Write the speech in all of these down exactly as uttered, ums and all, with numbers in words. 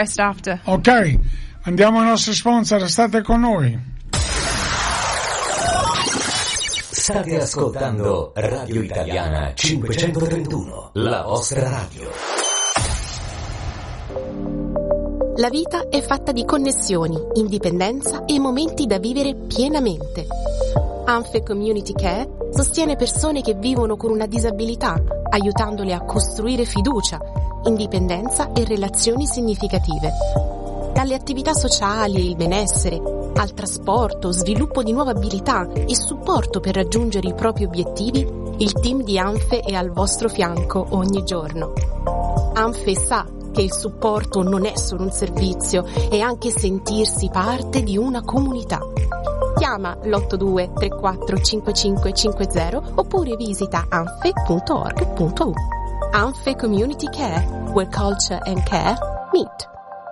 rest after. Ok, andiamo ai nostri sponsor, state con noi. State ascoltando Radio Italiana cinquecentotrentuno, la vostra radio. La vita è fatta di connessioni, indipendenza e momenti da vivere pienamente. Anfe Community Care sostiene persone che vivono con una disabilità, aiutandole a costruire fiducia, indipendenza e relazioni significative. Dalle attività sociali e il benessere, al trasporto, sviluppo di nuove abilità e supporto per raggiungere i propri obiettivi, il team di Anfe è al vostro fianco ogni giorno. Anfe sa che il supporto non è solo un servizio, è anche sentirsi parte di una comunità. Chiama l'otto due tre quattro cinque cinque cinque zero oppure visita anfe punto org punto u. Anfe Community Care, where culture and care meet.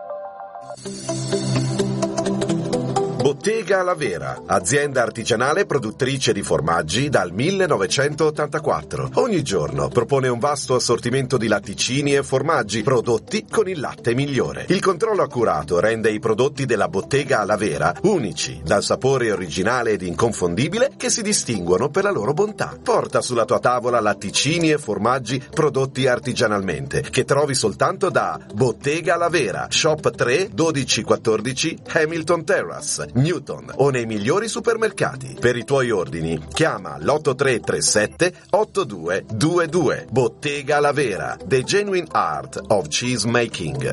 Bottega La Vera, azienda artigianale produttrice di formaggi dal millenovecentottantaquattro. Ogni giorno propone un vasto assortimento di latticini e formaggi prodotti con il latte migliore. Il controllo accurato rende i prodotti della Bottega La Vera unici, dal sapore originale ed inconfondibile che si distinguono per la loro bontà. Porta sulla tua tavola latticini e formaggi prodotti artigianalmente, che trovi soltanto da Bottega La Vera, Shop tre dodici quattordici Hamilton Terrace, Newton, o nei migliori supermercati. Per i tuoi ordini chiama l'otto tre tre sette otto due due due. Bottega La Vera, The Genuine Art of Cheese Making.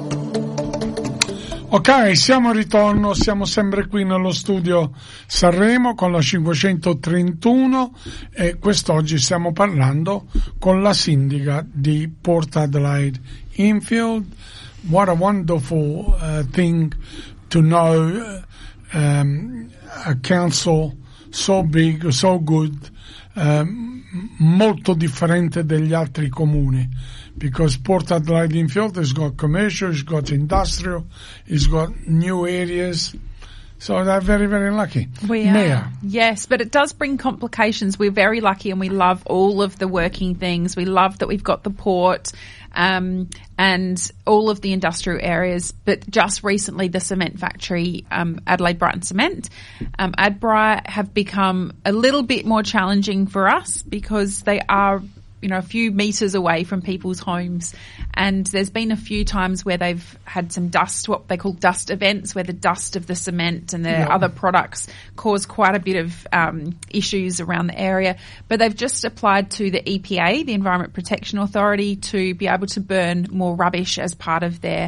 Ok, siamo al ritorno, siamo sempre qui nello studio Sanremo con la cinquecentotrentuno e quest'oggi stiamo parlando con la sindaca di Port Adelaide Infield. What a wonderful uh, thing to know uh, um, a council so big, so good, um, molto differente degli altri comuni, because Port Adelaide Infield has got commercial, it's got industrial, it's got new areas. So they're very, very lucky. We are. Mayor. Yes, but it does bring complications. We're very lucky and we love all of the working things. We love that we've got the port um, and all of the industrial areas. But just recently, the cement factory, um, Adelaide Brighton Cement, um, Adbri, have become a little bit more challenging for us because they are, you know, a few metres away from people's homes. And there's been a few times where they've had some dust, what they call dust events, where the dust of the cement and the yeah. other products cause quite a bit of um, issues around the area. But they've just applied to the E P A, the Environment Protection Authority, to be able to burn more rubbish as part of their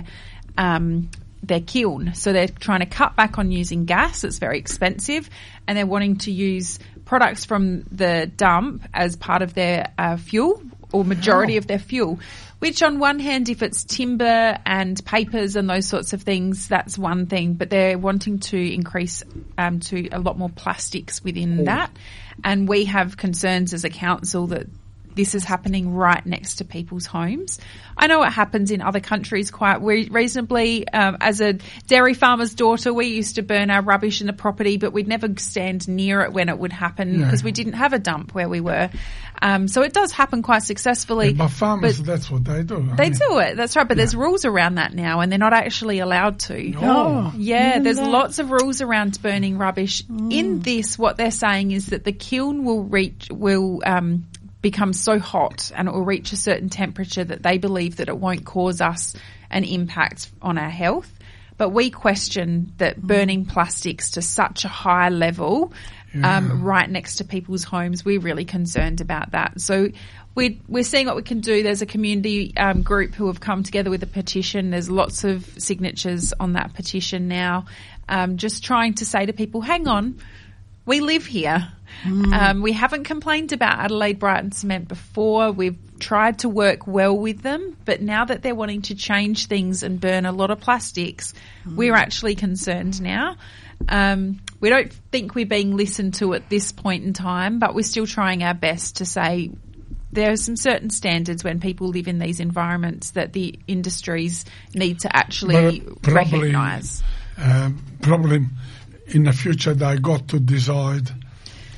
um their kiln. So they're trying to cut back on using gas. It's very expensive. And they're wanting to use products from the dump as part of their uh, fuel, or majority oh. of their fuel, which on one hand, if it's timber and papers and those sorts of things, that's one thing. But they're wanting to increase um, to a lot more plastics within oh. that. And we have concerns as a council that this is happening right next to people's homes. I know it happens in other countries quite re- reasonably. Um, as a dairy farmer's daughter, we used to burn our rubbish in the property, but we'd never stand near it when it would happen because no. we didn't have a dump where we were. Um, so it does happen quite successfully. Yeah, but farmers, but that's what they do. They mean. do it, that's right. But yeah. there's rules around that now, and they're not actually allowed to. No. Yeah, there's that. lots of rules around burning rubbish. Mm. In this, what they're saying is that the kiln will reach, will um, become so hot and it will reach a certain temperature that they believe that it won't cause us an impact on our health. But we question that burning plastics to such a high level yeah. um, right next to people's homes, we're really concerned about that. So we're, we're seeing what we can do. There's a community um, group who have come together with a petition. There's lots of signatures on that petition now, um, just trying to say to people, hang on, we live here. Mm. Um, we haven't complained about Adelaide Brighton Cement before. We've tried to work well with them, but now that they're wanting to change things and burn a lot of plastics, mm. we're actually concerned now. Um, we don't think we're being listened to at this point in time, but we're still trying our best to say there are some certain standards when people live in these environments that the industries need to actually recognise. Um, probably in the future they got to decide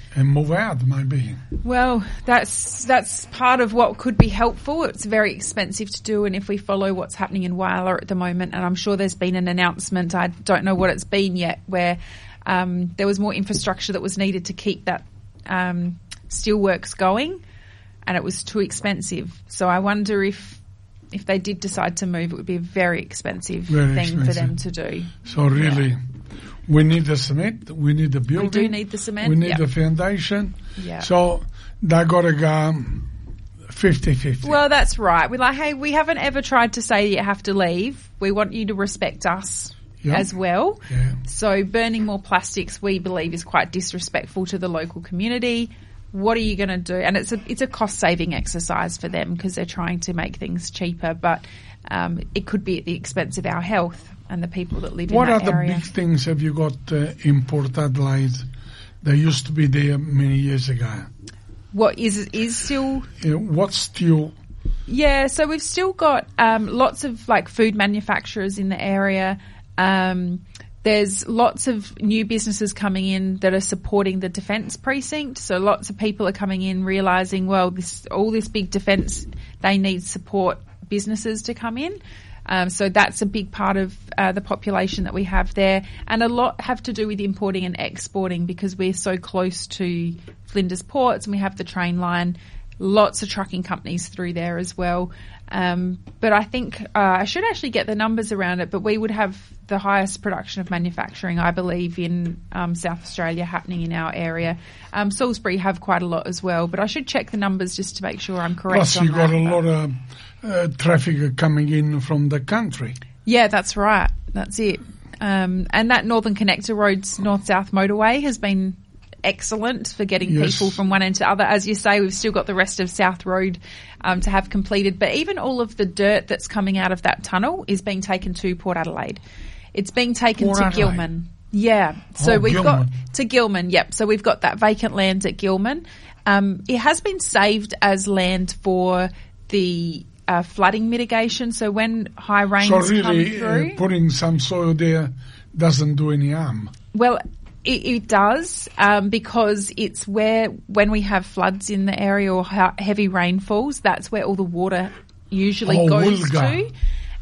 and move out, maybe. Well, that's that's part of what could be helpful. It's very expensive to do, and if we follow what's happening in Whyalla at the moment, and I'm sure there's been an announcement, I don't know what it's been yet, where um, there was more infrastructure that was needed to keep that um, steelworks going, and it was too expensive. So I wonder if if they did decide to move, it would be a very expensive very thing expensive. for them to do. So really... Yeah. We need the cement, we need the building. We do need the cement. We need yep. the foundation. Yeah. So they got to go fifty-fifty. Well, that's right. We're like, hey, we haven't ever tried to say you have to leave. We want you to respect us yep. as well. Yeah. So burning more plastics, we believe, is quite disrespectful to the local community. What are you going to do? And it's a it's a cost-saving exercise for them because they're trying to make things cheaper, but um, it could be at the expense of our health and the people that live what in that area. What other big things have you got uh, in Port Adelaide that used to be there many years ago? What is is still... Uh, what's still... Yeah, so we've still got um, lots of like food manufacturers in the area. Um, there's lots of new businesses coming in that are supporting the defence precinct. So lots of people are coming in realising, well, this all this big defence, they need support businesses to come in. Um, so that's a big part of uh, the population that we have there. And a lot have to do with importing and exporting because we're so close to Flinders ports and we have the train line. Lots of trucking companies through there as well. Um, but I think uh, I should actually get the numbers around it, but we would have the highest production of manufacturing, I believe, in um, South Australia happening in our area. Um, Salisbury have quite a lot as well, but I should check the numbers just to make sure I'm correct Plus on you've got that, a but. lot of uh, traffic coming in from the country. Yeah, that's right. That's it. Um, and that Northern Connector Road's north-south motorway has been excellent for getting yes. people from one end to the other. As you say, we've still got the rest of South Road um, to have completed. But even all of the dirt that's coming out of that tunnel is being taken to Port Adelaide. It's being taken Port to Adelaide. Gilman. Yeah. So oh, we've Gilman. got to Gilman, yep. So we've got that vacant land at Gilman. Um, it has been saved as land for the uh, flooding mitigation. So when high rains so really, come through. Uh, putting some soil there doesn't do any harm. Well, It, it does um, because it's where when we have floods in the area or ha- heavy rainfalls, that's where all the water usually oh, goes Wilga. to.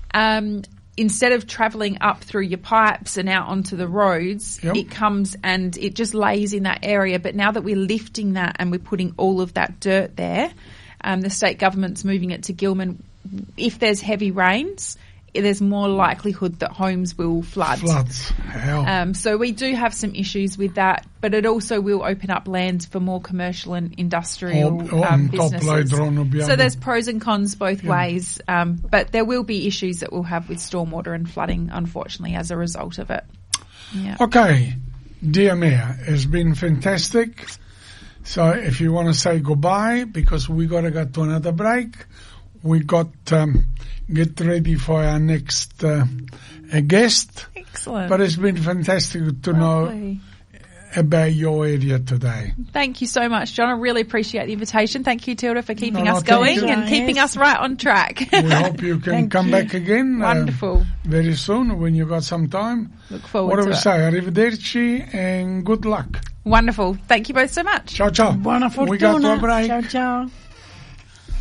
Um, instead of travelling up through your pipes and out onto the roads, yep. it comes and it just lays in that area. But now that we're lifting that and we're putting all of that dirt there, um, the state government's moving it to Gilman. If there's heavy rains, there's more likelihood that homes will flood. Floods. Hell. Um, so we do have some issues with that, but it also will open up land for more commercial and industrial oh, oh, um, top businesses. later on will be So able- there's pros and cons both Yeah. ways, um, but there will be issues that we'll have with stormwater and flooding, unfortunately, as a result of it. Yeah. Okay, dear Mayor, it's been fantastic. So if you want to say goodbye, because we got to go to another break, we got um, get ready for our next uh, a guest. Excellent. But it's been fantastic to Lovely. know about your area today. Thank you so much, John. I really appreciate the invitation. Thank you, Tilda, for keeping No, no, us thank going you. and Yes. keeping us right on track. We hope you can Thank come you. back again. uh, Wonderful. very soon when you got some time. Look forward What do to we it. say? Arrivederci and good luck. Wonderful. Thank you both so much. Ciao, ciao. Buona We got to a fortuna. break. Ciao, ciao.